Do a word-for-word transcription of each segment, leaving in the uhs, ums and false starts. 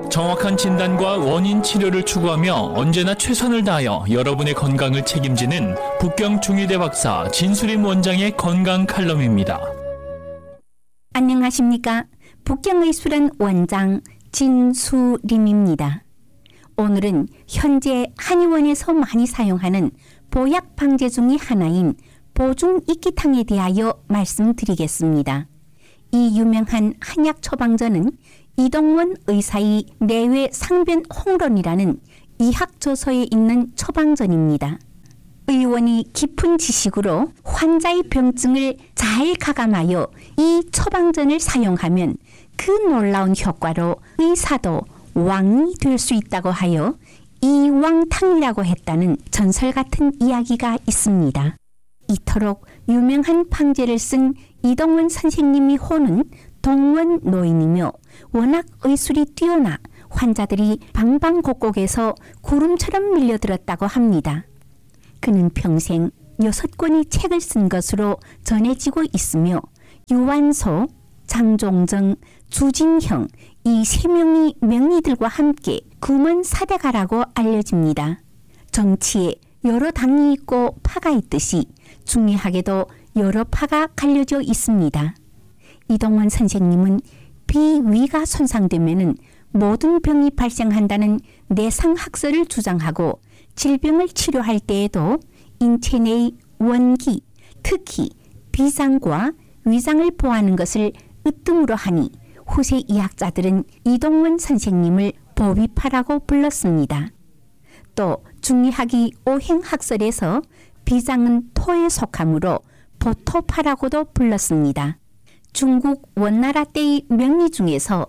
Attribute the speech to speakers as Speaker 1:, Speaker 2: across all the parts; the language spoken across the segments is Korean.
Speaker 1: 정확한 진단과 원인 치료를 추구하며 언제나 최선을 다하여 여러분의 건강을 책임지는 북경 중의대 박사 진수림 원장의 건강 칼럼입니다.
Speaker 2: 안녕하십니까? 북경의술원 원장 진수림입니다. 오늘은 현재 한의원에서 많이 사용하는 보약 방제 중의 하나인 보중 익기탕에 대하여 말씀드리겠습니다. 이 유명한 한약 처방전은 이동원 의사의 내외 상변 홍론이라는 이학 저서에 있는 처방전입니다. 의원이 깊은 지식으로 환자의 병증을 잘 가감하여 이 처방전을 사용하면 그 놀라운 효과로 의사도 왕이 될 수 있다고 하여 이왕탕이라고 했다는 전설 같은 이야기가 있습니다. 이토록 유명한 방제를 쓴 이동원 선생님의 호는 동원 노인이며 워낙 의술이 뛰어나 환자들이 방방곡곡에서 구름처럼 밀려들었다고 합니다. 그는 평생 여섯 권의 책을 쓴 것으로 전해지고 있으며 유완소, 장종정, 주진형 이 세 명의 명의들과 함께 금원 사대가라고 알려집니다. 정치에 여러 당이 있고 파가 있듯이 중의학에도 여러 파가 갈려져 있습니다. 이동원 선생님은 비위가 손상되면 모든 병이 발생한다는 내상학설을 주장하고 질병을 치료할 때에도 인체 내의 원기, 특히 비장과 위장을 보호하는 것을 으뜸으로 하니 후세 의학자들은 이동원 선생님을 보위파라고 불렀습니다. 또 중의학이 오행학설에서 비장은 토에 속하므로 보토파라고도 불렀습니다. 중국 원나라 때의 명리 중에서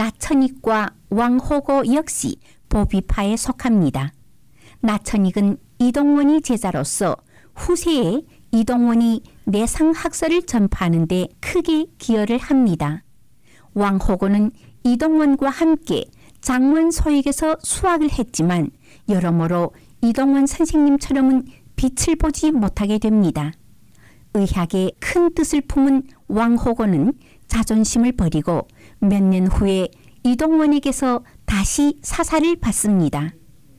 Speaker 2: 나천익과 왕호고 역시 보비파에 속합니다. 나천익은 이동원이 제자로서 후세에 이동원이 내상학설을 전파하는 데 크게 기여를 합니다. 왕호고는 이동원과 함께 장원 소익에서 수학을 했지만 여러모로 이동원 선생님처럼은 빛을 보지 못하게 됩니다. 의학의 큰 뜻을 품은 왕호고는 자존심을 버리고 몇 년 후에 이동원에게서 다시 사사를 받습니다.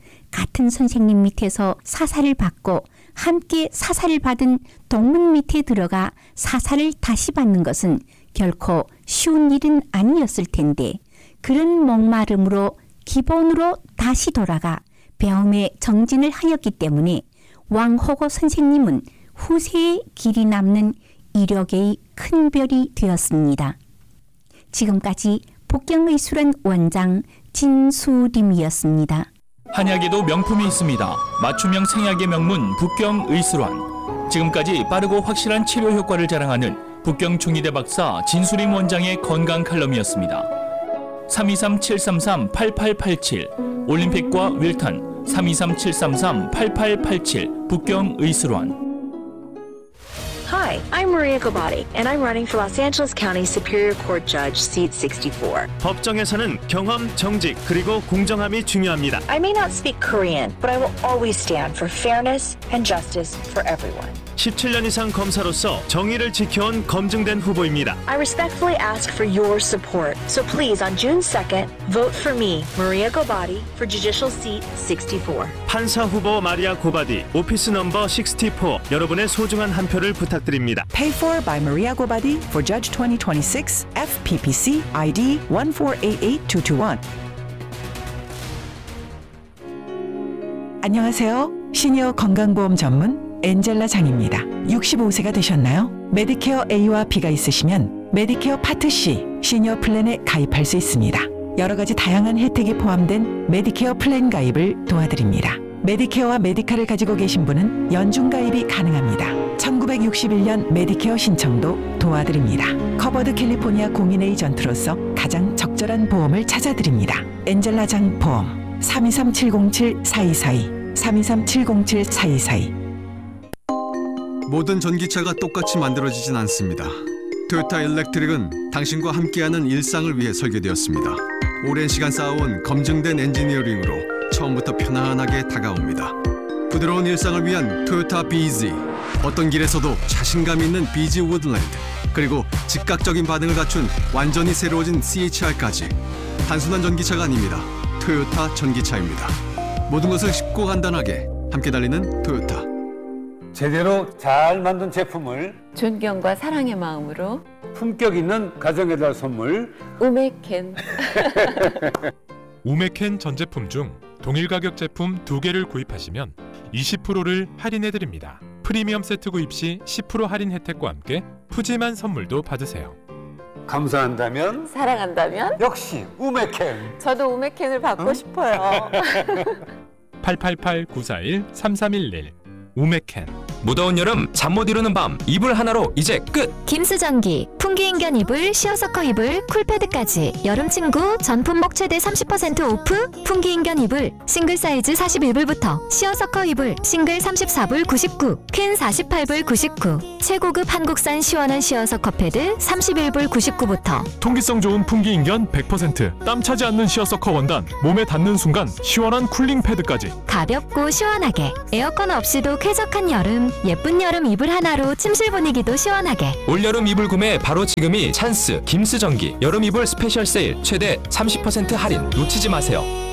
Speaker 2: 같은 선생님 밑에서 사사를 받고 함께 사사를 받은 동문 밑에 들어가 사사를 다시 받는 것은 결코 쉬운 일은 아니었을 텐데 그런 목마름으로 기본으로 다시 돌아가 배움에 정진을 하였기 때문에 왕호고 선생님은 후세에 길이 남는 이력의 큰 별이 되었습니다. 지금까지 북경의술원 원장 진수림이었습니다.
Speaker 1: 한약에도 명품이 있습니다. 맞춤형 생약의 명문 북경의술원. 지금까지 빠르고 확실한 치료 효과를 자랑하는 북경 중의대 박사 진수림 원장의 건강 칼럼이었습니다. 삼이삼 칠삼삼 팔팔팔칠 올림픽과 윌턴 삼이삼 칠삼삼 팔팔팔칠 북경의술원.
Speaker 3: Hi, I'm Maria Gobati, and I'm running for Los Angeles County Superior Court Judge, seat sixty-four.
Speaker 4: 법정에서는 경험, 정직, 그리고 공정함이 중요합니다.
Speaker 3: I may not speak Korean, but I will always stand for fairness and justice for everyone.
Speaker 4: 십칠 년 이상 검사로서 정의를 지켜온 검증된 후보입니다.
Speaker 3: I respectfully ask for your support. So please, on June second, vote for me, Maria Gobati, for Judicial Seat sixty-four.
Speaker 4: 판사 후보 마리아 고바디, 오피스 넘버 육십사. 여러분의 소중한 한 표를 부탁드립니다.
Speaker 5: Paid for by Maria Gobadi for Judge twenty twenty-six, F P P C I D one four eight eight two two one. 안녕하세요. 시니어 건강보험 전문 엔젤라 장입니다. 육십오 세가 되셨나요? 메디케어 A와 B가 있으시면 메디케어 파트 C 시니어 플랜에 가입할 수 있습니다. 여러 가지 다양한 혜택이 포함된 메디케어 플랜 가입을 도와드립니다. 메디케어와 메디카를 가지고 계신 분은 연중 가입이 가능합니다. 천구백육십일 년 메디케어 신청도 도와드립니다. 커버드 캘리포니아 공인 에이전트로서 가장 적절한 보험을 찾아드립니다. 엔젤라 장 보험 삼이삼 칠공칠 사이사이 삼이삼 칠공칠 사이사이.
Speaker 6: 모든 전기차가 똑같이 만들어지진 않습니다. 토요타 일렉트릭은 당신과 함께하는 일상을 위해 설계되었습니다. 오랜 시간 쌓아온 검증된 엔지니어링으로 처음부터 편안하게 다가옵니다. 부드러운 일상을 위한 토요타 비지. 어떤 길에서도 자신감 있는 비지 우드랜드. 그리고 즉각적인 반응을 갖춘 완전히 새로워진 씨에이치알까지. 단순한 전기차가 아닙니다. 토요타 전기차입니다. 모든 것을 쉽고 간단하게 함께 달리는 토요타.
Speaker 7: 제대로 잘 만든 제품을
Speaker 8: 존경과 사랑의 마음으로
Speaker 7: 품격 있는 가정에다 선물
Speaker 8: 우메켄.
Speaker 9: 우메켄 전 제품 중 동일 가격 제품 두 개를 구입하시면 이십 퍼센트를 할인해드립니다. 프리미엄 세트 구입 시 십 퍼센트 할인 혜택과 함께 푸짐한 선물도 받으세요.
Speaker 7: 감사한다면
Speaker 8: 사랑한다면
Speaker 7: 역시 우메켄.
Speaker 8: 저도 우메켄을 받고
Speaker 7: 응?
Speaker 8: 싶어요.
Speaker 9: 팔팔팔 구사일 삼삼일일 우메켄.
Speaker 10: 무더운 여름 잠 못 이루는 밤 이불 하나로 이제 끝.
Speaker 11: 김수전기, 풍기인견 이불, 시어서커 이불, 쿨패드까지 여름친구 전품목 최대 삼십 퍼센트 오프. 풍기인견 이불 싱글 사이즈 사십일 불부터 시어서커 이불 싱글 삼십사 불 구십구, 퀸 사십팔 불 구십구. 최고급 한국산 시원한 시어서커 패드 삼십일 불 구십구부터.
Speaker 12: 통기성 좋은 풍기인견 백 퍼센트, 땀 차지 않는 시어서커 원단, 몸에 닿는 순간 시원한 쿨링 패드까지.
Speaker 11: 가볍고 시원하게 에어컨 없이도 쾌적한 여름. 예쁜 여름 이불 하나로 침실 분위기도 시원하게.
Speaker 10: 올여름 이불 구매 바로 지금이 찬스. 김수전기 여름 이불 스페셜 세일 최대 삼십 퍼센트 할인 놓치지 마세요.